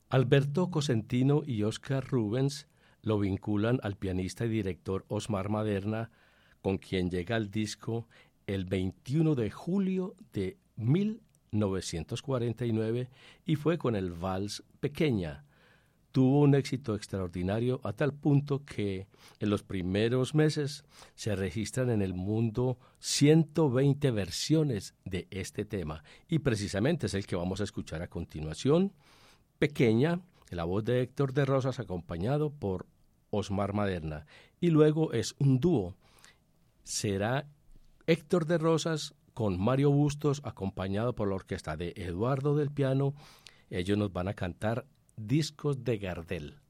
Alberto Cosentino y Oscar Rubens lo vinculan al pianista y director Osmar Maderna, con quien llega al disco el 21 de julio de 1949 y fue con el vals Pequeña. Tuvo un éxito extraordinario a tal punto que en los primeros meses se registran en el mundo 120 versiones de este tema y precisamente es el que vamos a escuchar a continuación, Pequeña, en la voz de Héctor de Rosas acompañado por Osmar Maderna, y luego es un dúo, será Héctor de Rosas con Mario Bustos acompañado por la orquesta de Eduardo del Piano. Ellos nos van a cantar Discos de Gardel.